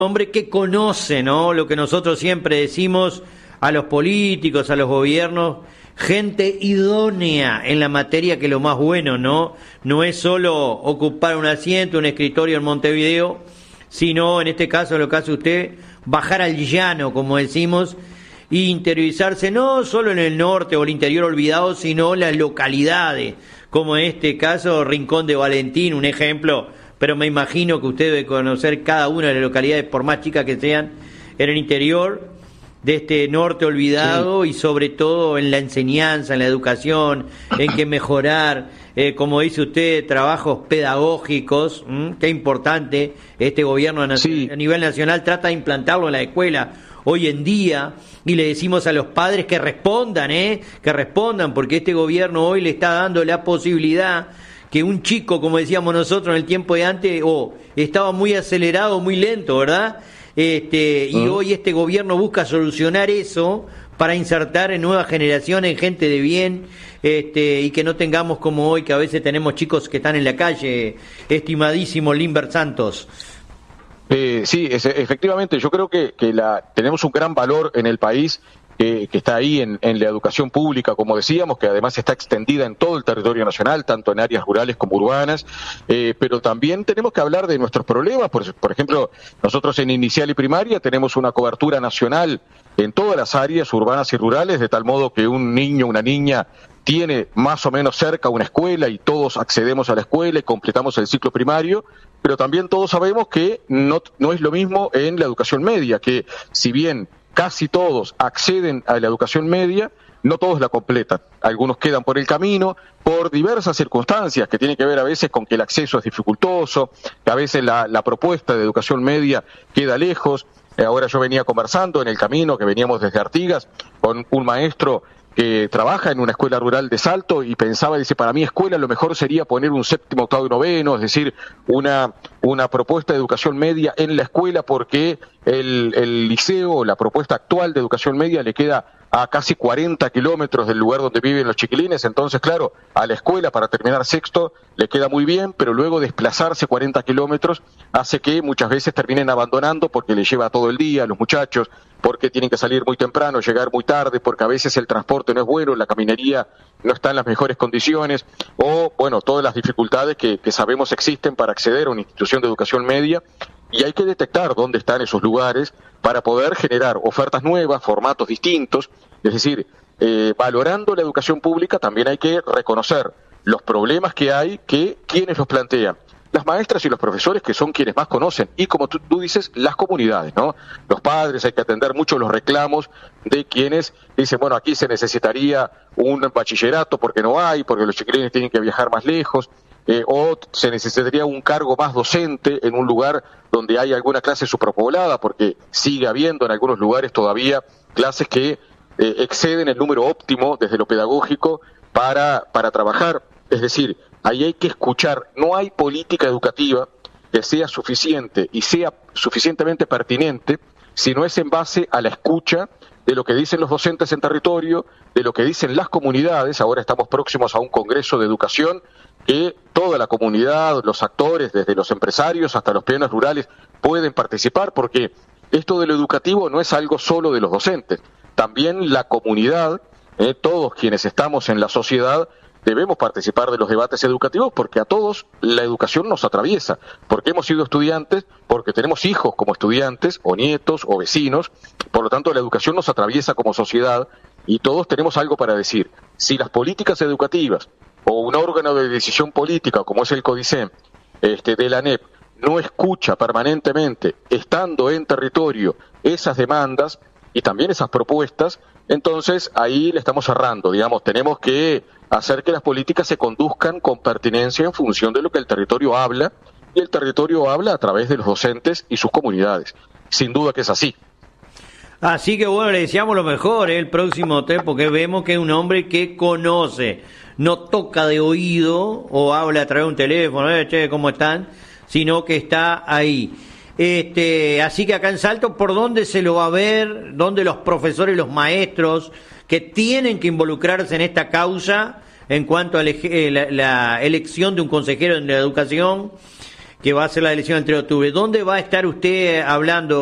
hombre que conoce, ¿no? Lo que nosotros siempre decimos a los políticos, a los gobiernos, gente idónea en la materia, que lo más bueno, ¿no? No es solo ocupar un asiento, un escritorio en Montevideo, sino en este caso, lo que hace usted, bajar al llano, como decimos, e interiorizarse no solo en el norte o el interior olvidado, sino las localidades, como en este caso Rincón de Valentín, un ejemplo, pero me imagino que usted debe conocer cada una de las localidades, por más chicas que sean, en el interior de este norte olvidado, sí. Y sobre todo en la enseñanza, en la educación, en que mejorar, como dice usted, trabajos pedagógicos, qué importante, este gobierno sí. A nivel nacional trata de implantarlo en la escuela hoy en día, y le decimos a los padres que respondan, porque este gobierno hoy le está dando la posibilidad que un chico, como decíamos nosotros en el tiempo de antes, estaba muy acelerado, muy lento, ¿verdad? Y hoy este gobierno busca solucionar eso para insertar en nuevas generaciones gente de bien, y que no tengamos como hoy, que a veces tenemos chicos que están en la calle, estimadísimo Limber Santos. Sí, efectivamente, yo creo que tenemos un gran valor en el país que está ahí en la educación pública, como decíamos, que además está extendida en todo el territorio nacional, tanto en áreas rurales como urbanas, pero también tenemos que hablar de nuestros problemas. Por ejemplo, nosotros en inicial y primaria tenemos una cobertura nacional en todas las áreas urbanas y rurales, de tal modo que un niño, una niña tiene más o menos cerca una escuela y todos accedemos a la escuela y completamos el ciclo primario, pero también todos sabemos que no es lo mismo en la educación media, que si bien casi todos acceden a la educación media, no todos la completan. Algunos quedan por el camino por diversas circunstancias que tienen que ver a veces con que el acceso es dificultoso, que a veces la propuesta de educación media queda lejos. Ahora yo venía conversando en el camino, que veníamos desde Artigas, con un maestro que trabaja en una escuela rural de Salto y pensaba, dice, para mí escuela lo mejor sería poner un séptimo, octavo y noveno, es decir, una propuesta de educación media en la escuela, porque el liceo, la propuesta actual de educación media le queda a casi 40 kilómetros del lugar donde viven los chiquilines. Entonces, claro, a la escuela para terminar sexto le queda muy bien, pero luego desplazarse 40 kilómetros hace que muchas veces terminen abandonando porque les lleva todo el día a los muchachos, porque tienen que salir muy temprano, llegar muy tarde, porque a veces el transporte no es bueno, la caminería no está en las mejores condiciones, o, bueno, todas las dificultades que sabemos existen para acceder a una institución de educación media, y hay que detectar dónde están esos lugares para poder generar ofertas nuevas, formatos distintos. Es decir, valorando la educación pública también hay que reconocer los problemas que hay, que quienes los plantean. Las maestras y los profesores, que son quienes más conocen, y como tú dices, las comunidades, ¿no? Los padres, hay que atender mucho los reclamos de quienes dicen, bueno, aquí se necesitaría un bachillerato porque no hay, porque los chiquilines tienen que viajar más lejos, o se necesitaría un cargo más docente en un lugar donde hay alguna clase superpoblada, porque sigue habiendo en algunos lugares todavía clases que exceden el número óptimo desde lo pedagógico para trabajar. Es decir, ahí hay que escuchar. No hay política educativa que sea suficiente y sea suficientemente pertinente si no es en base a la escucha de lo que dicen los docentes en territorio, de lo que dicen las comunidades. Ahora estamos próximos a un congreso de educación que toda la comunidad, los actores, desde los empresarios hasta los peones rurales, pueden participar, porque esto de lo educativo no es algo solo de los docentes. También la comunidad, todos quienes estamos en la sociedad, debemos participar de los debates educativos, porque a todos la educación nos atraviesa, porque hemos sido estudiantes, porque tenemos hijos como estudiantes, o nietos, o vecinos. Por lo tanto, la educación nos atraviesa como sociedad y todos tenemos algo para decir. Si las políticas educativas o un órgano de decisión política como es el CODICEM, de la ANEP, no escucha permanentemente, estando en territorio, esas demandas y también esas propuestas, entonces ahí le estamos cerrando. Digamos, tenemos que hacer que las políticas se conduzcan con pertinencia en función de lo que el territorio habla, y el territorio habla a través de los docentes y sus comunidades. Sin duda que es así. Así que bueno, le deseamos lo mejor, el próximo test, porque vemos que es un hombre que conoce, no toca de oído o habla a través de un teléfono, che, ¿cómo están? Sino que está ahí. Así que acá en Salto, ¿por dónde se lo va a ver? ¿Dónde los profesores y los maestros que tienen que involucrarse en esta causa en cuanto a la elección de un consejero en la educación? que va a ser la elección el 3 de octubre. ¿Dónde va a estar usted hablando?